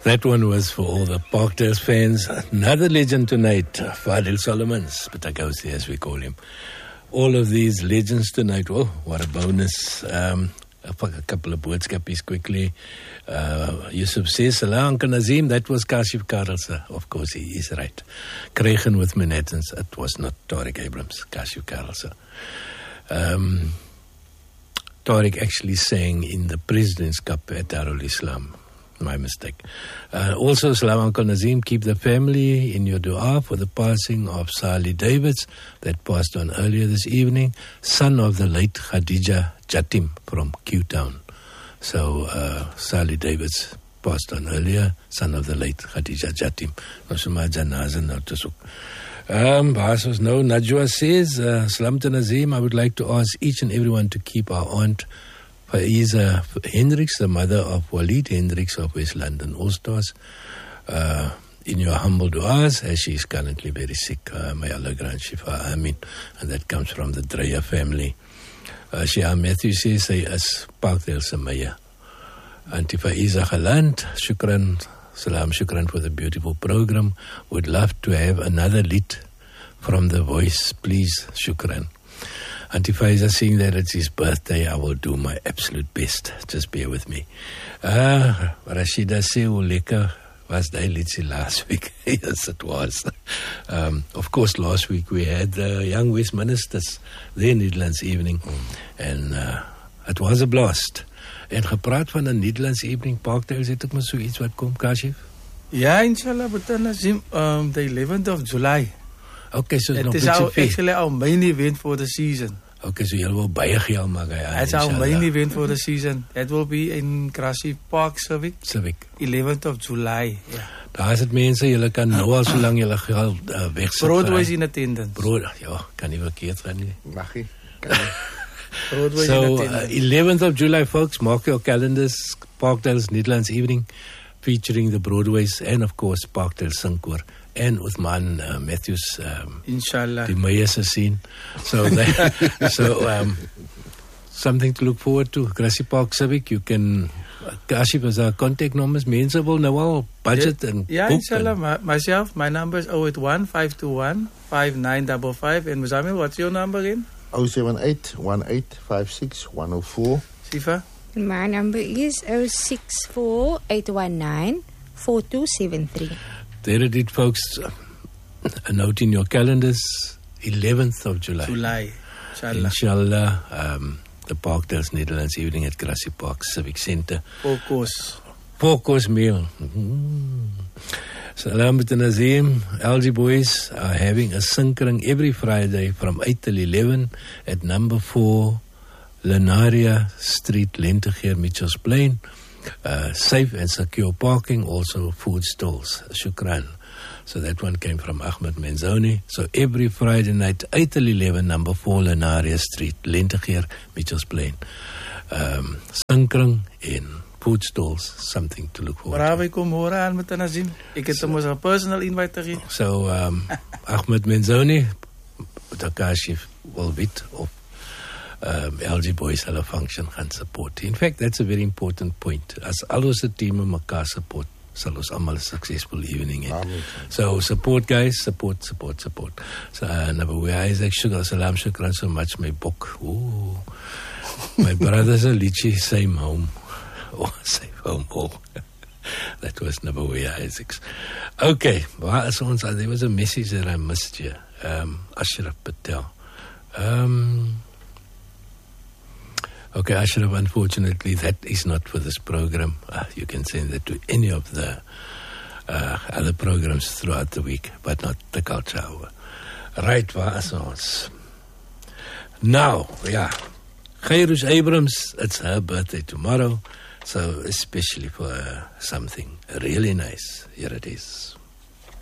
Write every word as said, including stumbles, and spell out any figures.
That one was for all the Parkdale fans. Another legend tonight, Fadil Solomons, Pitakosi as we call him. All of these legends tonight. Oh, what a bonus. Um, a couple of boodskapies quickly. Uh, Yusuf says, Salam Uncle Nazim, that was Kashif Karelse. Of course, he is right. Kregen with Manhattans, it was not Tariq Abrams, Kashif Karelse. Um, Tariq actually sang in the President's Cup at Darul Islam. My mistake. Uh, also, Salam Uncle Nazim, keep the family in your dua for the passing of Sali Davids that passed on earlier this evening, son of the late Khadija Jatim from Q-Town. So, uh, Sali Davids passed on earlier, son of the late Khadija Jatim. Um, Basos, no, Najwa says, uh, Salam to Nazim, I would like to ask each and everyone to keep our aunt Faiza Hendricks, the mother of Walid Hendricks of West London All-Stars, uh, in your humble du'as, as she is currently very sick. Uh, may Allah grant shifa, Amin. And that comes from the Dreyer family. Uh, Shia Matthew says, say as Parkdale Samaya. Auntie Faiza Khalant, shukran, salam, shukran for the beautiful program. Would love to have another lit from The Voice, please, shukran. Auntie Faiza, seeing that it's his birthday, I will do my absolute best. Just bear with me. Uh, Rashida say, oh, lekker was die liedje last week. Yes, it was. Um, of course, last week we had the Young Westministers, their Nederlands evening. Mm. And uh, it was a blast. En gepraat van een Nederlands evening, Parkdale, zit ook maar zoiets wat komt, Kashif? Ja, inshallah, but then, um, the eleventh of July. Okay, so it is our, actually our main event for the season. Okay, so you will baie geld maak. Ja, it's our main event for the season. That will be in Grassy Park, Civic. Civic. eleventh of July. Yeah. Daar is het mense, julle kan nou al so lang julle geld uh, wegsit. Broadway's in attendance. Brood, ja, kan nie verkeerd gaan nie. Mag nie. Broadway's so, in attendance. Uh, eleventh of July, folks, mark your calendars. Parkdale's Nederlands evening, featuring the Broadways and, of course, Parkdale Singkoor. And Uthman uh, Matthews, um, inshallah, the Mayas scene. So, that, so um, something to look forward to. Grassy Park Civic, you can, Kashif, as our contact numbers, means will know all budget yeah, and yeah, book. Inshallah, and my, myself, my number is oh eight one, five two one, five nine five five. And Muzamil, what's your number again? oh seven eight, one eight five six, one oh four. Sifa? My number is oh six four, eight one nine, four two seven three. There it is, folks. A note in your calendars, eleventh of July. July, inshallah. Inshallah, um, the Parkdale's Nederlands evening at Grassy Park Civic Centre. Four course. Four course meal. Mm. Salam to Nazim. L G boys are having a sinkering every Friday from eight till eleven at number four, Lenaria Street, Lentegeur, Mitchells Plain. Uh, safe and secure parking, also food stalls. Shukran. So that one came from Ahmed Menzoni. So every Friday night, eight till eleven, number four, Lenaria Street, Lentegeur, Mitchells Plain. Um, Sinkering in food stalls, something to look forward to. Kom horen aan met Nazim. Ik heb hem een personal invite gegeven. So, um, Ahmed Menzoni, Kashif will bid of Um, L G boys hulle function gaan support. In fact, that's a very important point. As al ons team mekaar support, sal ons almal 'n successful evening hê. So support guys, support, support, support. So uh, Nabawi Isaac, shukran, salam, shukran so much my book. Ooh. My brother's a lichi, same home. Oh, same home. Oh. That was Nabawi Isaacs. Okay, waar is ons? There was a message that I missed here. Um, Ashraf Patel. Um... Okay, Ashraf, unfortunately, that is not for this program. Uh, you can send that to any of the uh, other programs throughout the week, but not the Culture Hour. Right, waar is ons? Now, yeah, Khairus Abrams, it's her birthday tomorrow, so especially for uh, something really nice, here it is.